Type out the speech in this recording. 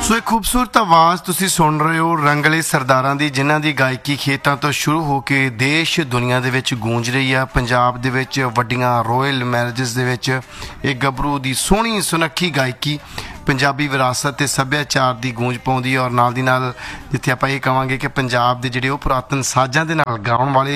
ਸੋ ਇਹ ਖੂਬਸੂਰਤ ਆਵਾਜ਼ ਤੁਸੀਂ ਸੁਣ ਰਹੇ ਹੋ ਰੰਗਲੇ ਸਰਦਾਰਾਂ ਦੀ, ਜਿਨ੍ਹਾਂ ਦੀ ਗਾਇਕੀ ਖੇਤਾਂ ਤੋਂ ਸ਼ੁਰੂ ਹੋ ਕੇ ਦੇਸ਼ ਦੁਨੀਆ ਦੇ ਵਿੱਚ ਗੂੰਜ ਰਹੀ ਆ। ਪੰਜਾਬ ਦੇ ਵਿੱਚ ਵੱਡੀਆਂ ਰੋਇਲ ਮੈਰਿਜਸ ਦੇ ਵਿੱਚ ਇਹ ਗੱਭਰੂ ਦੀ ਸੋਹਣੀ ਸੁਨੱਖੀ ਗਾਇਕੀ ਪੰਜਾਬੀ ਵਿਰਾਸਤ ਤੇ ਸੱਭਿਆਚਾਰ ਦੀ ਗੂੰਜ ਪਾਉਂਦੀ ਹੈ। ਔਰ ਨਾਲ ਦੀ ਨਾਲ ਜਿੱਥੇ ਆਪਾਂ ਇਹ ਕਹਾਂਗੇ ਕਿ ਪੰਜਾਬ ਦੇ ਜਿਹੜੇ ਉਹ ਪੁਰਾਤਨ ਸਾਜ਼ਾਂ ਦੇ ਨਾਲ ਗਾਉਣ ਵਾਲੇ